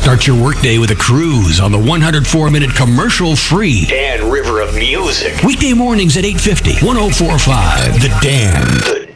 Start your workday with a cruise on the 104-minute commercial-free Dan River of Music. Weekday mornings at 8:50, 104.5, The Dan.